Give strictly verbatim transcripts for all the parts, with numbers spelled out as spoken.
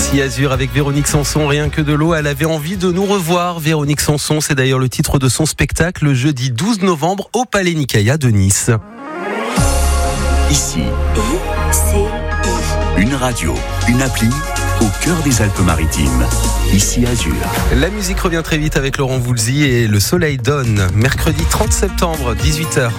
Ici Azur avec Véronique Sanson, rien que de l'eau. Elle avait envie de nous revoir. Véronique Sanson, c'est d'ailleurs le titre de son spectacle le jeudi douze novembre au Palais Nicaïa de Nice. Ici, une radio, une appli au cœur des Alpes-Maritimes. Ici Azur. La musique revient très vite avec Laurent Voulzy et le soleil donne. Mercredi trente septembre, dix-huit heures.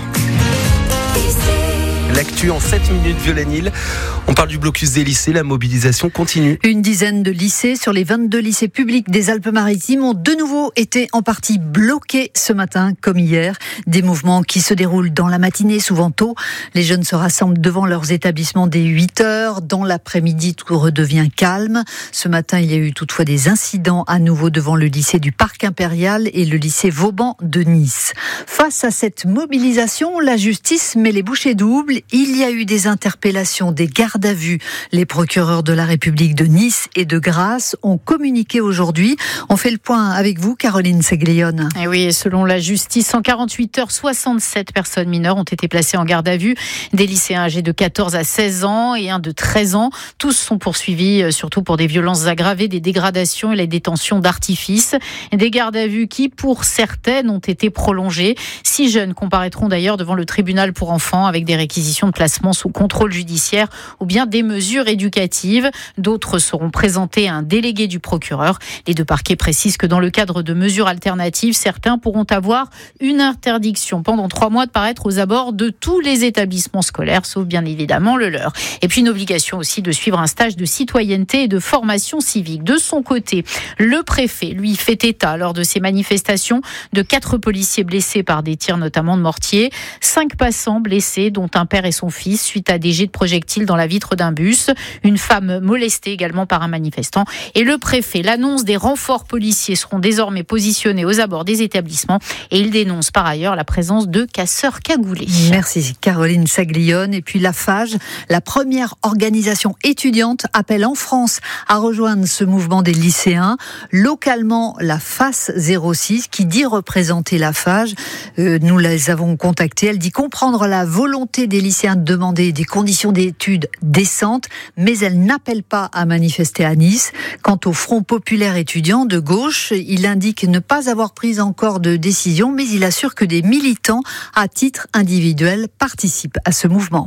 L'actu en sept minutes, Violaine-Hill. On parle du blocus des lycées, la mobilisation continue. Une dizaine de lycées sur les vingt-deux lycées publics des Alpes-Maritimes ont de nouveau été en partie bloqués ce matin, comme hier. Des mouvements qui se déroulent dans la matinée, souvent tôt. Les jeunes se rassemblent devant leurs établissements dès huit heures. Dans l'après-midi, tout redevient calme. Ce matin, il y a eu toutefois des incidents à nouveau devant le lycée du Parc Impérial et le lycée Vauban de Nice. Face à cette mobilisation, la justice met les bouchées doubles. Il y a eu des interpellations, des gardes à vue. Les procureurs de la République de Nice et de Grasse ont communiqué aujourd'hui. On fait le point avec vous, Caroline Seglione. Et oui, selon la justice, en quarante-huit heures, soixante-sept personnes mineures ont été placées en garde à vue. Des lycéens âgés de quatorze à seize ans et un de treize ans. Tous sont poursuivis, surtout pour des violences aggravées, des dégradations et la détention d'artifice. Des gardes à vue qui, pour certaines, ont été prolongées. Six jeunes comparaîtront d'ailleurs devant le tribunal pour enfants avec des réquisitions de placement sous contrôle judiciaire ou bien des mesures éducatives. D'autres seront présentés à un délégué du procureur. Les deux parquets précisent que dans le cadre de mesures alternatives, certains pourront avoir une interdiction pendant trois mois de paraître aux abords de tous les établissements scolaires, sauf bien évidemment le leur. Et puis une obligation aussi de suivre un stage de citoyenneté et de formation civique. De son côté, le préfet, lui, fait état lors de ces manifestations de quatre policiers blessés par des tirs notamment de mortier, cinq passants blessés dont un père et son fils suite à des jets de projectiles dans la vitre d'un bus, une femme molestée également par un manifestant. Et le préfet l'annonce des renforts policiers seront désormais positionnés aux abords des établissements et il dénonce par ailleurs la présence de casseurs cagoulés. Merci Caroline Saglione. Et puis la Fage, la première organisation étudiante, appelle en France à rejoindre ce mouvement des lycéens. Localement, la Face zéro six qui dit représenter la Fage, euh, nous les avons contactées, elle dit comprendre la volonté des lycéens de demander des conditions d'études décentes, mais elle n'appelle pas à manifester à Nice. Quant au Front populaire étudiant de gauche, il indique ne pas avoir pris encore de décision, mais il assure que des militants, à titre individuel, participent à ce mouvement.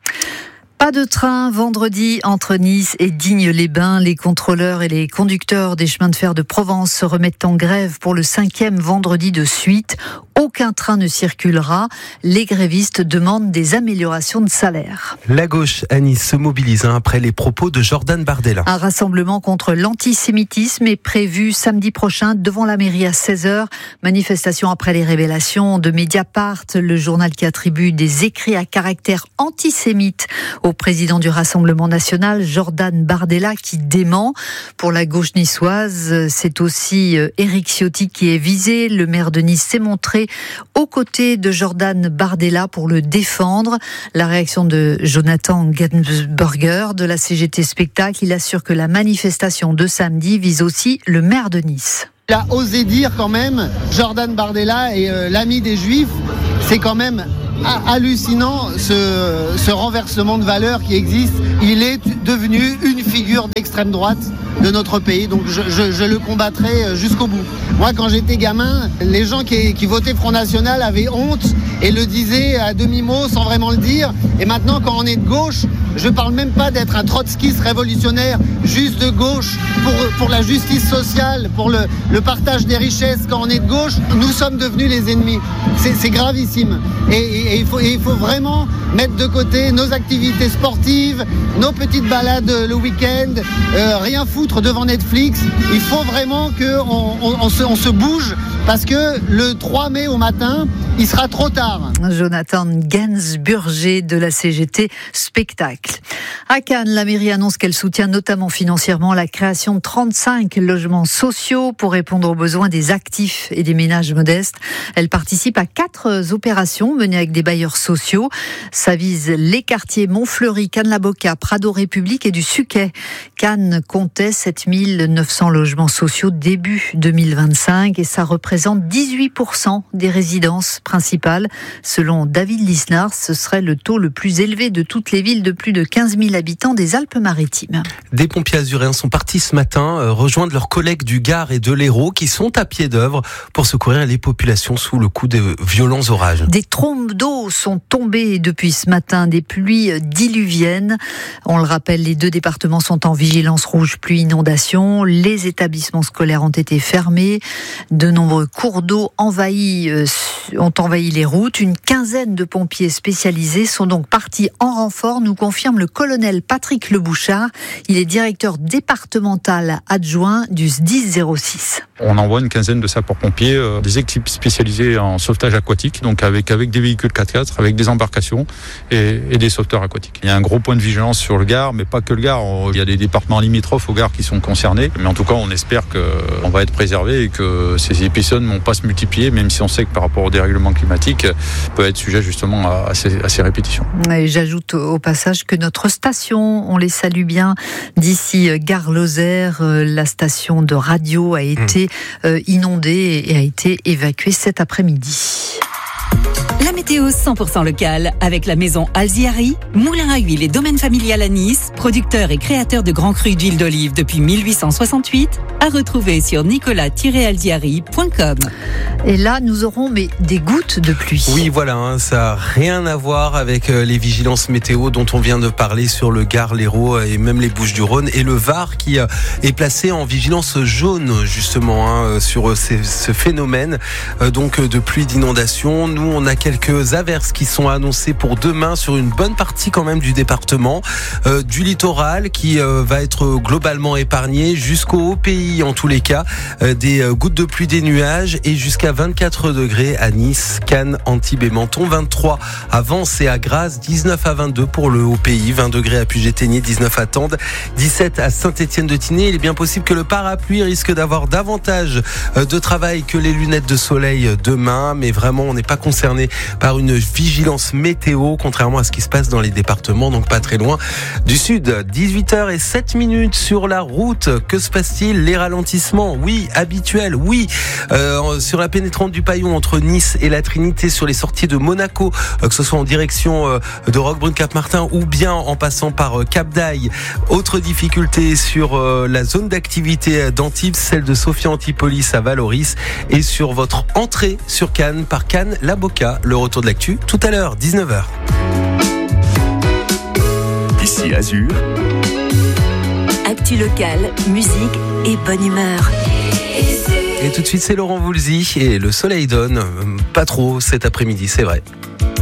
Pas de train vendredi entre Nice et Digne-les-Bains. Les contrôleurs et les conducteurs des chemins de fer de Provence se remettent en grève pour le cinquième vendredi de suite. Aucun train ne circulera. Les grévistes demandent des améliorations de salaire. La gauche à Nice se mobilise hein, après les propos de Jordan Bardella. Un rassemblement contre l'antisémitisme est prévu samedi prochain devant la mairie à seize heures. Manifestation après les révélations de Mediapart, le journal qui attribue des écrits à caractère antisémite au président du Rassemblement national, Jordan Bardella, qui dément. Pour la gauche niçoise, c'est aussi Éric Ciotti qui est visé. Le maire de Nice s'est montré aux côtés de Jordan Bardella pour le défendre. La réaction de Jonathan Gensberger de la C G T Spectacle, il assure que la manifestation de samedi vise aussi le maire de Nice. Il a osé dire quand même, Jordan Bardella est euh, l'ami des Juifs. C'est quand même hallucinant ce, ce renversement de valeurs qui existe. Il est devenu une figure d'extrême droite de notre pays, donc je, je, je le combattrai jusqu'au bout. Moi, quand j'étais gamin, les gens qui, qui votaient Front National avaient honte et le disaient à demi-mot sans vraiment le dire. Et maintenant, quand on est de gauche, je parle même pas d'être un trotskiste révolutionnaire, juste de gauche pour, pour la justice sociale, pour le, le partage des richesses. Quand on est de gauche, nous sommes devenus les ennemis. C'est, c'est gravissime. Et, et, et, il faut, et il faut vraiment mettre de côté nos activités sportives, nos petites balades le week-end, euh, rien foutre devant Netflix. Il faut vraiment qu'on on, on se, on se bouge parce que le trois mai au matin, il sera trop tard. Jonathan Gensberger de la C G T Spectacle. À Cannes, la mairie annonce qu'elle soutient notamment financièrement la création de trente-cinq logements sociaux pour répondre aux besoins des actifs et des ménages modestes. Elle participe à quatre opérations menées avec des bailleurs sociaux. Ça vise les quartiers Montfleury, Cannes-la-Boca, Prado République et du Suquet. Cannes comptait sept mille neuf cents logements sociaux début deux mille vingt-cinq et ça représente représente dix-huit pour cent des résidences principales. Selon David Lisnard, ce serait le taux le plus élevé de toutes les villes de plus de quinze mille habitants des Alpes-Maritimes. Des pompiers azuréens sont partis ce matin euh, rejoindre leurs collègues du Gard et de l'Hérault qui sont à pied d'œuvre pour secourir les populations sous le coup de violents orages. Des trombes d'eau sont tombées depuis ce matin, des pluies diluviennes. On le rappelle, les deux départements sont en vigilance rouge pluie inondation. Les établissements scolaires ont été fermés. De nombreux cours d'eau envahis, euh, ont envahi les routes. Une quinzaine de pompiers spécialisés sont donc partis en renfort, nous confirme le colonel Patrick Lebouchard. Il est directeur départemental adjoint du S D I S zéro six. On envoie une quinzaine de sapeurs-pompiers, euh, des équipes spécialisées en sauvetage aquatique, donc avec, avec des véhicules quatre-quatre, avec des embarcations et, et des sauveteurs aquatiques. Il y a un gros point de vigilance sur le Gard, mais pas que le Gard. Il y a des départements limitrophes au Gard qui sont concernés. Mais en tout cas, on espère qu'on va être préservé et que ces épisodes ne vont pas se multiplier, même si on sait que par rapport au dérèglement climatique, peut être sujet justement à, à, ces, à ces répétitions. Et j'ajoute au passage que notre station, on les salue bien, d'ici Gare-Lozère, la station de radio a été mmh. inondée et a été évacuée cet après-midi. La météo cent pour cent locale avec la maison Alziari, moulin à huile et domaine familial à Nice, producteur et créateur de grands crus d'huile d'olive depuis mille huit cent soixante-huit, à retrouver sur nicolas tiret alziari point com. Et là, nous aurons mais des gouttes de pluie. Oui, voilà, hein, ça n'a rien à voir avec euh, les vigilances météo dont on vient de parler sur le Gard, l'Hérault et même les Bouches-du-Rhône et le Var qui euh, est placé en vigilance jaune justement hein, sur euh, ces, ce phénomène euh, donc de pluie, d'inondation. Nous, on a quelques averses qui sont annoncées pour demain sur une bonne partie quand même du département, euh, du littoral qui euh, va être globalement épargné jusqu'au haut pays en tous les cas, euh, des euh, gouttes de pluie, des nuages et jusqu'à vingt-quatre degrés à Nice, Cannes, Antibes et Menton, vingt-trois à Vence et à Grasse, dix-neuf à vingt-deux pour le haut pays, vingt degrés à Puget-Théniers, dix-neuf à Tende, dix-sept à Saint-Étienne-de-Tinée. Il est bien possible que le parapluie risque d'avoir davantage de travail que les lunettes de soleil demain, mais vraiment on n'est pas concerné par une vigilance météo, contrairement à ce qui se passe dans les départements, donc pas très loin du sud. dix-huit heures zéro sept minutes sur la route. Que se passe-t-il? Les ralentissements, oui, habituels, oui. Euh, sur la pénétrante du Paillon entre Nice et la Trinité, sur les sorties de Monaco, euh, que ce soit en direction euh, de Roquebrune-Cap-Martin ou bien en passant par euh, Cap d'Aille. Autre difficulté sur euh, la zone d'activité d'Antibes, celle de Sophia-Antipolis à Valoris, et sur votre entrée sur Cannes par Cannes-La Boca. Le retour de l'actu tout à l'heure, dix-neuf heures. Ici Azur. Actu locale, musique et bonne humeur. Et tout de suite, c'est Laurent Voulzy et le soleil donne. Pas trop cet après-midi, c'est vrai.